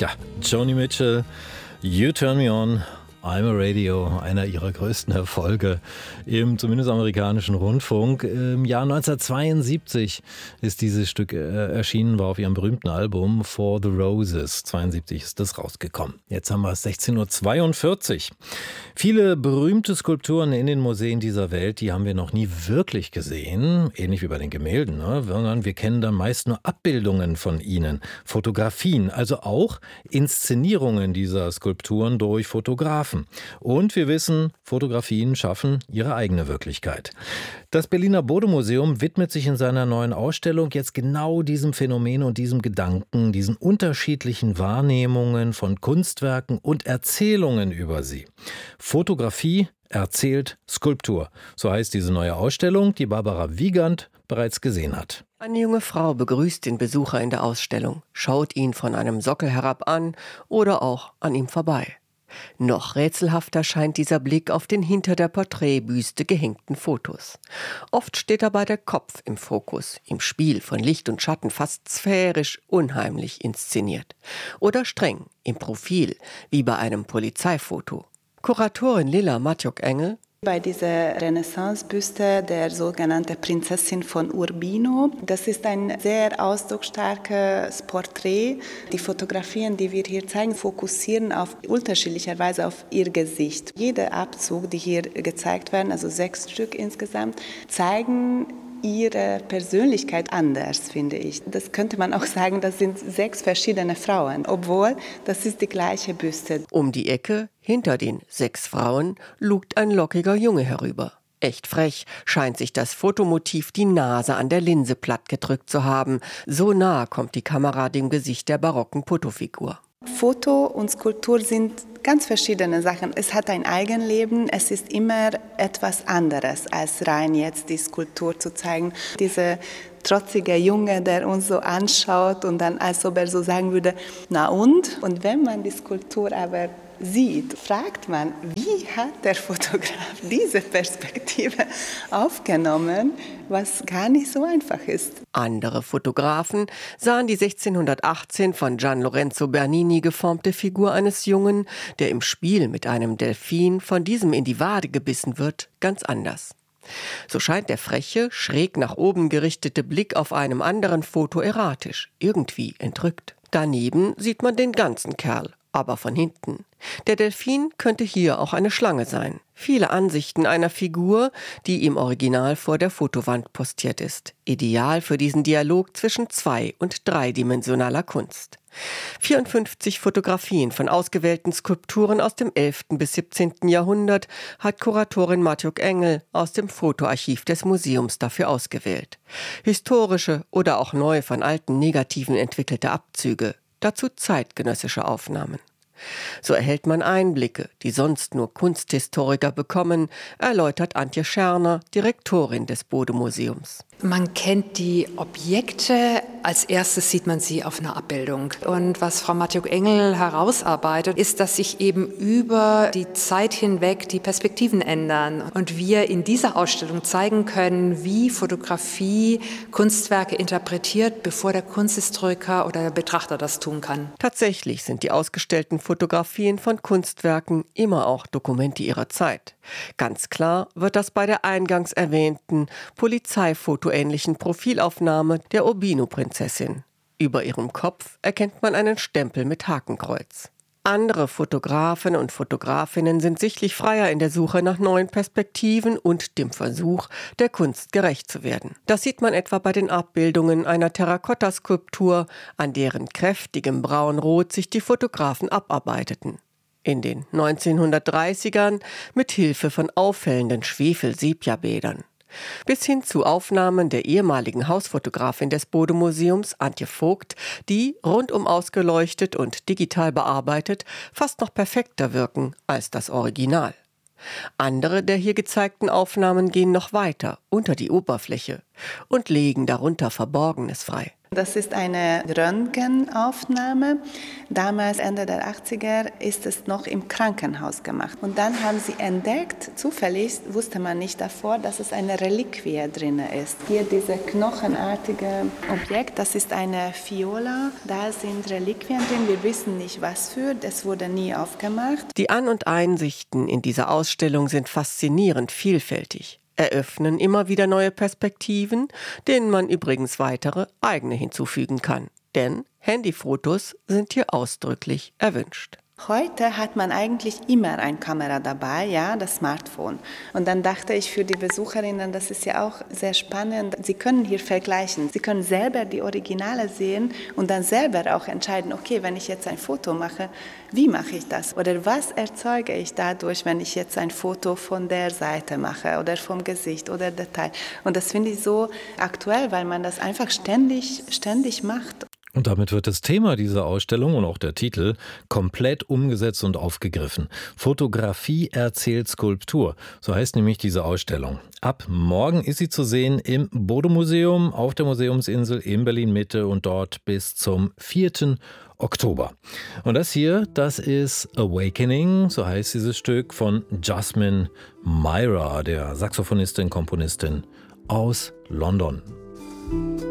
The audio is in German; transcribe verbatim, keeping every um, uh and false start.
Ja, Joni Mitchell, You Turn Me On, I'm a Radio, einer ihrer größten Erfolge im zumindest amerikanischen Rundfunk. Im Jahr neunzehnhundertzweiundsiebzig ist dieses Stück äh, erschienen, war auf ihrem berühmten Album For the Roses. zweiundsiebzig ist das rausgekommen. Jetzt haben wir es sechzehn Uhr zweiundvierzig. Viele berühmte Skulpturen in den Museen dieser Welt, die haben wir noch nie wirklich gesehen, ähnlich wie bei den Gemälden, ne? Sondern wir kennen dann meist nur Abbildungen von ihnen, Fotografien, also auch Inszenierungen dieser Skulpturen durch Fotografen. Und wir wissen, Fotografien schaffen ihre eigene Wirklichkeit. Das Berliner Bode-Museum widmet sich in seiner neuen Ausstellung jetzt genau diesem Phänomen und diesem Gedanken, diesen unterschiedlichen Wahrnehmungen von Kunstwerken und Erzählungen über sie. Fotografie erzählt Skulptur. So heißt diese neue Ausstellung, die Barbara Wiegand bereits gesehen hat. Eine junge Frau begrüßt den Besucher in der Ausstellung, schaut ihn von einem Sockel herab an oder auch an ihm vorbei. Noch rätselhafter scheint dieser Blick auf den hinter der Porträtbüste gehängten Fotos. Oft steht dabei der Kopf im Fokus, im Spiel von Licht und Schatten fast sphärisch unheimlich inszeniert. Oder streng, im Profil, wie bei einem Polizeifoto. Kuratorin Lilla Matjuk-Engel: Bei dieser Renaissance-Büste der sogenannten Prinzessin von Urbino, das ist ein sehr ausdrucksstarkes Porträt. Die Fotografien, die wir hier zeigen, fokussieren auf unterschiedlicherweise auf ihr Gesicht. Jeder Abzug, die hier gezeigt werden, also sechs Stück insgesamt, zeigen ihre Persönlichkeit anders, finde ich. Das könnte man auch sagen, das sind sechs verschiedene Frauen, obwohl das ist die gleiche Büste. Um die Ecke, hinter den sechs Frauen, lugt ein lockiger Junge herüber. Echt frech scheint sich das Fotomotiv die Nase an der Linse platt gedrückt zu haben. So nah kommt die Kamera dem Gesicht der barocken Putto-Figur. Foto und Skulptur sind ganz verschiedene Sachen. Es hat ein Eigenleben, es ist immer etwas anderes, als rein jetzt die Skulptur zu zeigen. Dieser trotzige Junge, der uns so anschaut und dann, als ob er so sagen würde, na und? Und wenn man die Skulptur aber sieht, fragt man, wie hat der Fotograf diese Perspektive aufgenommen, was gar nicht so einfach ist. Andere Fotografen sahen die sechzehnhundertachtzehn von Gian Lorenzo Bernini geformte Figur eines Jungen, der im Spiel mit einem Delfin von diesem in die Wade gebissen wird, ganz anders. So scheint der freche, schräg nach oben gerichtete Blick auf einem anderen Foto erratisch, irgendwie entrückt. Daneben sieht man den ganzen Kerl, aber von hinten. Der Delfin könnte hier auch eine Schlange sein. Viele Ansichten einer Figur, die im Original vor der Fotowand postiert ist. Ideal für diesen Dialog zwischen zwei- und dreidimensionaler Kunst. vierundfünfzig Fotografien von ausgewählten Skulpturen aus dem elften bis siebzehnten Jahrhundert hat Kuratorin Matjuk-Engel aus dem Fotoarchiv des Museums dafür ausgewählt. Historische oder auch neu von alten Negativen entwickelte Abzüge. Dazu zeitgenössische Aufnahmen. So erhält man Einblicke, die sonst nur Kunsthistoriker bekommen, erläutert Antje Scherner, Direktorin des Bode-Museums. Man kennt die Objekte, als erstes sieht man sie auf einer Abbildung. Und was Frau Matjuk-Engel herausarbeitet, ist, dass sich eben über die Zeit hinweg die Perspektiven ändern. Und wir in dieser Ausstellung zeigen können, wie Fotografie Kunstwerke interpretiert, bevor der Kunsthistoriker oder der Betrachter das tun kann. Tatsächlich sind die ausgestellten Fotografien von Kunstwerken immer auch Dokumente ihrer Zeit. Ganz klar wird das bei der eingangs erwähnten polizeifotoähnlichen Profilaufnahme der Urbino-Prinzessin. Über ihrem Kopf erkennt man einen Stempel mit Hakenkreuz. Andere Fotografen und Fotografinnen sind sichtlich freier in der Suche nach neuen Perspektiven und dem Versuch, der Kunst gerecht zu werden. Das sieht man etwa bei den Abbildungen einer Terrakotta-Skulptur, an deren kräftigem Braunrot sich die Fotografen abarbeiteten. In den neunzehnhundertdreißigern mit Hilfe von auffällenden Schwefel-Sepia-Bädern. Bis hin zu Aufnahmen der ehemaligen Hausfotografin des Bode-Museums, Antje Vogt, die, rundum ausgeleuchtet und digital bearbeitet, fast noch perfekter wirken als das Original. Andere der hier gezeigten Aufnahmen gehen noch weiter, unter die Oberfläche, und legen darunter Verborgenes frei. Das ist eine Röntgenaufnahme. Damals, Ende der achtziger, ist es noch im Krankenhaus gemacht. Und dann haben sie entdeckt, zufällig wusste man nicht davor, dass es eine Reliquie drin ist. Hier dieses knochenartige Objekt, das ist eine Viola. Da sind Reliquien drin, wir wissen nicht was für, das wurde nie aufgemacht. Die An- und Einsichten in dieser Ausstellung sind faszinierend vielfältig, eröffnen immer wieder neue Perspektiven, denen man übrigens weitere eigene hinzufügen kann. Denn Handyfotos sind hier ausdrücklich erwünscht. Heute hat man eigentlich immer eine Kamera dabei, ja, das Smartphone. Und dann dachte ich für die Besucherinnen, das ist ja auch sehr spannend. Sie können hier vergleichen. Sie können selber die Originale sehen und dann selber auch entscheiden, okay, wenn ich jetzt ein Foto mache, wie mache ich das? Oder was erzeuge ich dadurch, wenn ich jetzt ein Foto von der Seite mache oder vom Gesicht oder Detail? Und das finde ich so aktuell, weil man das einfach ständig, ständig macht. Und damit wird das Thema dieser Ausstellung und auch der Titel komplett umgesetzt und aufgegriffen. Fotografie erzählt Skulptur, so heißt nämlich diese Ausstellung. Ab morgen ist sie zu sehen im Bode-Museum auf der Museumsinsel in Berlin-Mitte und dort bis zum vierten Oktober. Und das hier, das ist Awakening, so heißt dieses Stück von Jasmine Myra, der Saxophonistin, Komponistin aus London.